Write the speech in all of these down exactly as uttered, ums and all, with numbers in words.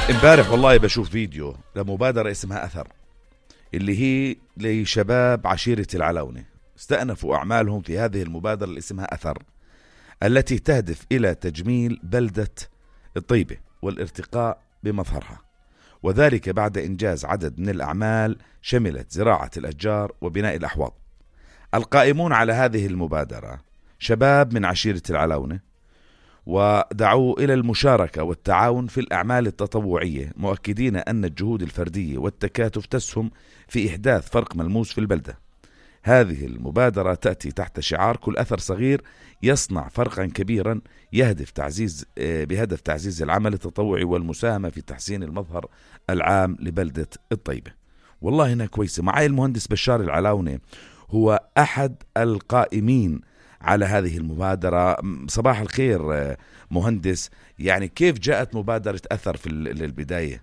امبارح والله بشوف فيديو لمبادرة اسمها أثر، اللي هي لشباب عشيرة العلونة. استأنفوا أعمالهم في هذه المبادرة اللي اسمها أثر، التي تهدف إلى تجميل بلدة الطيبة والارتقاء بمظهرها، وذلك بعد إنجاز عدد من الأعمال شملت زراعة الأشجار وبناء الأحواض. القائمون على هذه المبادرة شباب من عشيرة العلونة، ودعوا إلى المشاركة والتعاون في الأعمال التطوعية، مؤكدين أن الجهود الفردية والتكاتف تسهم في إحداث فرق ملموس في البلدة. هذه المبادرة تأتي تحت شعار كل أثر صغير يصنع فرقا كبيرا، يهدف تعزيز بهدف تعزيز العمل التطوعي والمساهمة في تحسين المظهر العام لبلدة الطيبة. والله هنا كويسة. معي المهندس بشار العلاونة، هو أحد القائمين على هذه المبادرة. صباح الخير مهندس، يعني كيف جاءت مبادرة أثر في البداية؟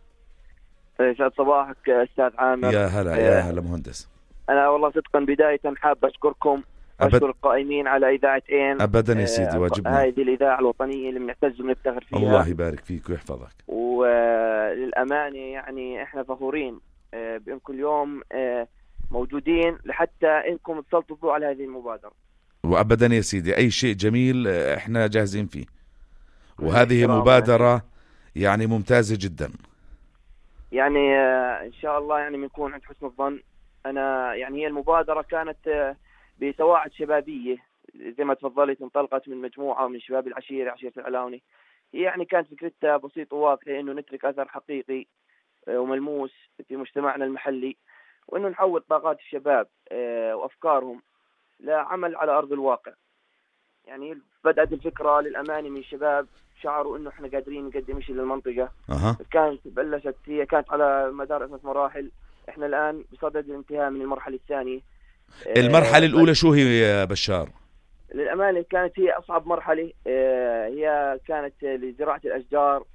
يسعد صباحك أستاذ عامر. يا هلا يا هلا مهندس. أنا والله صدقا بداية حاب أشكركم وأشكر القائمين على إذاعة إين. أبدا يا سيدي، واجبنا. هذه الإذاعة الوطنية اللي بنعتز ونفتخر فيها. الله يبارك فيك ويحفظك. وللأمانة يعني إحنا فخورين بأن كل يوم موجودين لحتى إنكم تسلطوا الضوء على هذه المبادرة. وأبدا يا سيدي، أي شيء جميل إحنا جاهزين فيه، وهذه مبادرة يعني ممتازة جدا. يعني إن شاء الله يعني بنكون عند حسن الظن. أنا يعني هي المبادرة كانت بسواعد شبابية زي ما تفضلت، انطلقت من مجموعة من شباب العشيرة عشيرة العلاونة. هي يعني كانت فكرتها بسيطة وواضحة، إنه نترك أثر حقيقي وملموس في مجتمعنا المحلي، وإنه نحول طاقات الشباب وأفكارهم لعمل على أرض الواقع. يعني بدأت الفكرة للأمانة من شباب شعروا إنه إحنا قادرين نقدم شيء للمنطقة. أه. كانت بلشت هي كانت على مدار ثلاث مراحل. إحنا الآن بصدد الانتهاء من المرحلة الثانية. المرحلة الأولى شو هي يا بشار؟ للأمانة كانت هي أصعب مرحلة. هي كانت لزراعة الأشجار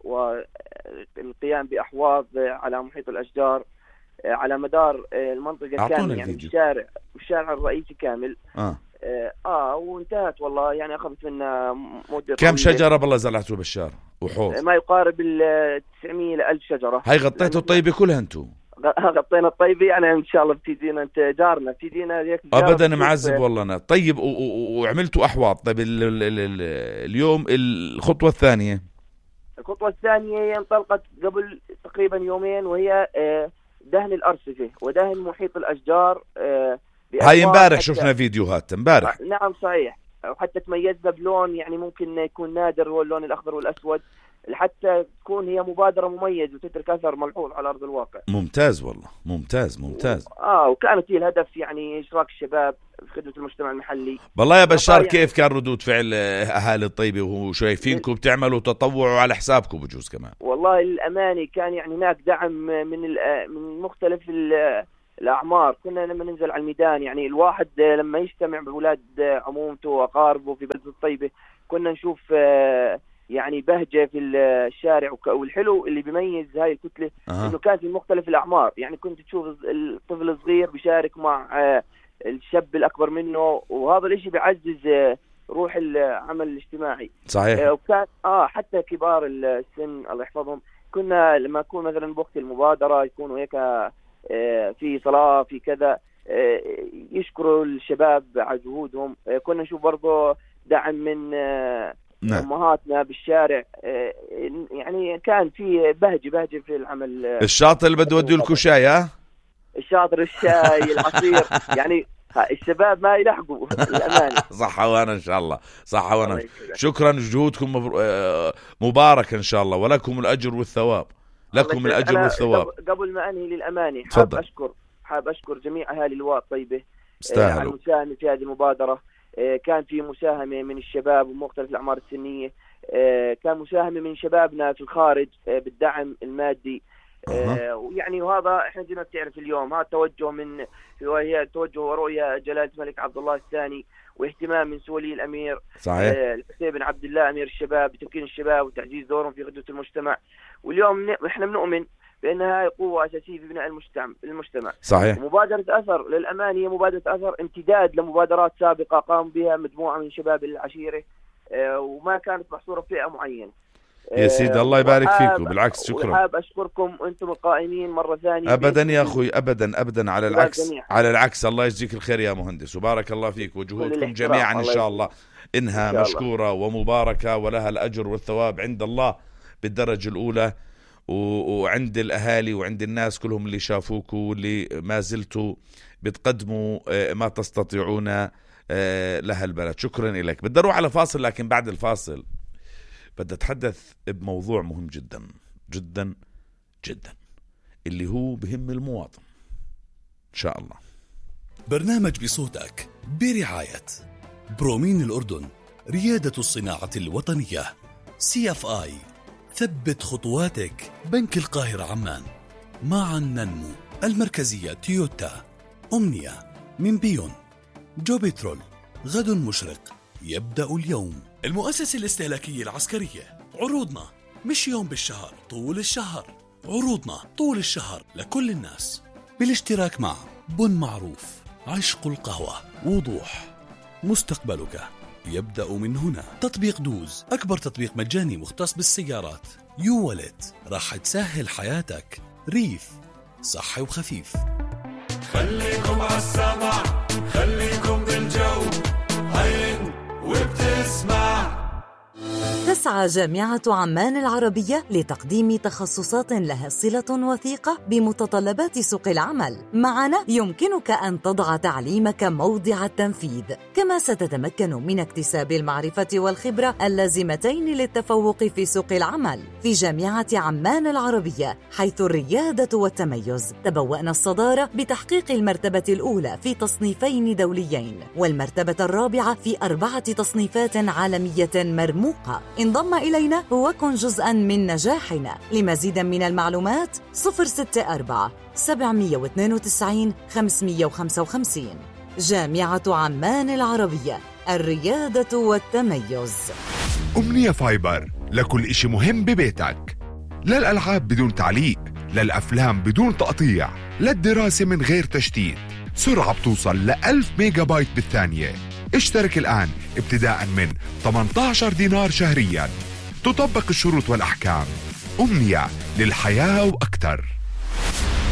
والقيام بأحواض على محيط الأشجار على مدار المنطقة كاملة، يعني الشارع والشارع الرئيسي كامل. آه. اه وانتهت والله، يعني اخذت منا مده. كم شجره بالله زرعتوا بشار وحوض؟ ما يقارب ال تسعمية إلى ألف شجره. هاي غطيتوا الطيبه كلها انتو؟ غطينا الطيبه، يعني ان شاء الله بتجينا انت جارنا بتجينا هيك ابدا معذب والله انا. طيب وعملتوا احواض. طيب ال ال ال اليوم الخطوه الثانيه؟ الخطوه الثانيه هي انطلقت قبل تقريبا يومين، وهي دهن الارصفه ودهن محيط الاشجار. هاي امبارح شفنا فيديوهات امبارح. نعم صحيح، وحتى تميزنا بلون يعني ممكن يكون نادر، هو اللون الاخضر والاسود، لحتى تكون هي مبادره مميزه وتترك اثر ملحوظ على ارض الواقع. ممتاز والله، ممتاز ممتاز. و... اه وكانت هي الهدف يعني اشراك الشباب في خدمه المجتمع المحلي. والله يا بشار كيف كان ردود فعل اهالي الطيبه وهو شايفينكم بتعملوا تطوع على حسابكم بجوز كمان؟ والله للامانه كان يعني هناك دعم من من مختلف الأعمار. كنا لما ننزل على الميدان، يعني الواحد لما يجتمع بأولاد عمومته وأقاربه في بلدة الطيبة، كنا نشوف يعني بهجة في الشارع. والحلو اللي بيميز هاي الكتلة أه. إنه كان في مختلف الأعمار. يعني كنت تشوف الطفل الصغير بيشارك مع الشاب الأكبر منه، وهذا الإشي بيعزز روح العمل الاجتماعي. صحيح. وكان آه حتى كبار السن الله يحفظهم، كنا لما يكون مثلا بوقت المبادرة يكونوا هيك في صلاة في كذا يشكروا الشباب على جهودهم. كنا نشوف برضو دعم من نعم. أمهاتنا بالشارع. يعني كان في بهجة بهجة في العمل. الشاطر اللي بده يودي لكم شاي؟ ها الشاطر الشاي العصير يعني الشباب ما يلحقوا الأمانة. صح وانا ان شاء الله، صح وانا. شكرا، جهودكم مباركة ان شاء الله، ولكم الأجر والثواب. لكم الأجر والثواب. قبل ما أنهي للأمانة حاب أشكر حاب أشكر جميع أهالي اللواء الطيبة على المساهمة في هذه المبادرة. كان في مساهمة من الشباب ومختلف الأعمار السنية. كان مساهمة من شبابنا في الخارج بالدعم المادي. أه. ويعني وهذا احنا زي ما بتعرف اليوم هذا توجه من وهي توجه ورؤية جلالة الملك عبد الله الثاني، واهتمام من سولي الأمير صحيح الحسين بن عبد الله أمير الشباب بتمكين الشباب وتعزيز دورهم في خدمة المجتمع. واليوم احنا بنؤمن بأنها قوة أساسية في بناء المجتمع المجتمع صحيح. مبادرة أثر للأمانة هي مبادرة أثر امتداد لمبادرات سابقة قام بها مجموعة من شباب العشيرة، وما كانت محصورة في فئة معينة. يا سيدي الله يبارك فيكم، بالعكس شكرا. وحاب أشكركم أنتم القائمين مرة ثانية. أبدا يا أخوي، أبدا أبدا، على العكس على العكس، الله يجزيك الخير يا مهندس، وبارك الله فيك، وجهودكم جميعا إن شاء الله إنها مشكورة ومباركة، ولها الأجر والثواب عند الله بالدرجة الأولى، وعند الأهالي وعند الناس كلهم اللي شافوكوا واللي ما زلتوا بتقدموا ما تستطيعون لها البلد. شكرا لك. بدي أروح على فاصل، لكن بعد الفاصل بدي أتحدث بموضوع مهم جدا جدا جدا اللي هو بهم المواطن إن شاء الله. برنامج بصوتك برعاية برومين الأردن، ريادة الصناعة الوطنية، سي اف آي، ثبت خطواتك، بنك القاهرة عمان، معا ننمو، المركزية تويوتا، أمنية، من بيون، جو بترول، غد مشرق، يبدأ اليوم، المؤسسة الاستهلاكية العسكرية. عروضنا مش يوم بالشهر، طول الشهر، عروضنا طول الشهر لكل الناس، بالاشتراك مع بن معروف، عشق القهوة، وضوح، مستقبلك يبدأ من هنا. تطبيق دوز، أكبر تطبيق مجاني مختص بالسيارات. يو والت، راح تسهل حياتك. ريف، صحي وخفيف. خليكم عالسمع، خليكم بالجو، هين وبتسمع. تسعى جامعة عمان العربية لتقديم تخصصات لها صلة وثيقة بمتطلبات سوق العمل. معنا يمكنك أن تضع تعليمك موضع التنفيذ، كما ستتمكن من اكتساب المعرفة والخبرة اللازمتين للتفوق في سوق العمل. في جامعة عمان العربية، حيث الريادة والتميز، تبوأنا الصدارة بتحقيق المرتبة الأولى في تصنيفين دوليين، والمرتبة الرابعة في أربعة تصنيفات عالمية مرموقة. انضم إلينا وكن جزءاً من نجاحنا. لمزيد من المعلومات صفر ستة أربعة سبعمية واثنين وتسعين خمسمية وخمسة وخمسين. جامعة عمان العربية، الريادة والتميز. أمنية فايبر، لكل إشي مهم ببيتك، للألعاب بدون تعليق، للأفلام بدون تقطيع، للدراسة من غير تشتيت، سرعة بتوصل لألف ميجا بايت بالثانية. اشترك الآن ابتداء من ثمانية عشر دينار شهريا. تطبق الشروط والأحكام. أمنية، للحياة وأكثر.